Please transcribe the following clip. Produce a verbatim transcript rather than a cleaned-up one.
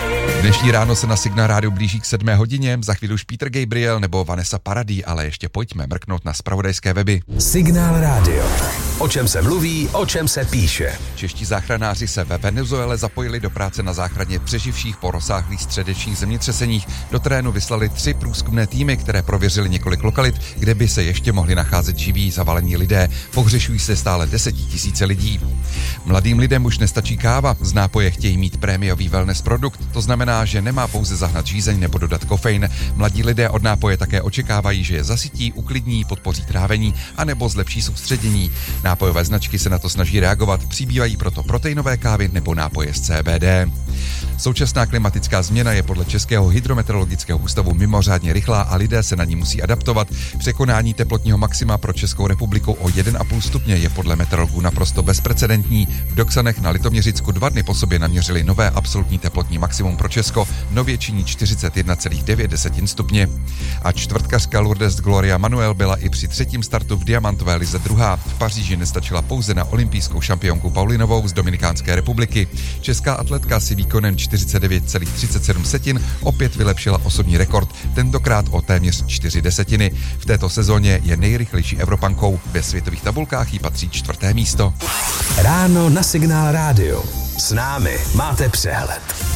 Dnešní ráno se na Signál rádiu blíží k sedmé hodině, za chvíli už Peter Gabriel nebo Vanessa Paradis, ale ještě pojďme mrknout na zpravodajské weby. Signál rádio. O čem se mluví, o čem se píše. Čeští záchranáři se ve Venezuele zapojili do práce na záchraně přeživších po rozsáhlých středečních zemětřeseních. Do terénu vyslali tři průzkumné týmy, které prověřily několik lokalit, kde by se ještě mohli nacházet živí zavalení lidé. Pohřešují se stále desetitisíce lidí. Mladým lidem už nestačí káva, z nápoje chtějí mít prémiový wellness produkt, to znamená, že nemá pouze zahnat žízeň nebo dodat kofein. Mladí lidé od nápoje také očekávají, že je zasytí, uklidní, podpoří trávení a nebo zlepší soustředění. Nápojové značky se na to snaží reagovat, přibývají proto proteinové kávy nebo nápoje z C B D. Současná klimatická změna je podle Českého hydrometeorologického ústavu mimořádně rychlá a lidé se na ní musí adaptovat. Překonání teplotního maxima pro Českou republiku o jedna celá pět stupně je podle meteorologů naprosto bezprecedentní. V Doksanech na Litoměřicku dva dny po sobě naměřili nové absolutní teplotní maximum pro Česko, nově činí čtyřicet jedna celá devět stupně. A čtvrtkařka Lourdes Gloria Manuel byla i při třetím startu v diamantové lize druhá. V Paříži nestačila pouze na olympijskou šampionku Paulinovou z Dominikánské republiky. Česká atletka si výkonem čtyřicet devět celá třicet sedm setin opět vylepšila osobní rekord, tentokrát o téměř čtyři desetiny. V této sezóně je nejrychlejší Evropankou, ve světových tabulkách jí patří čtvrté místo. Ráno na Signál rádio. S námi máte přehled.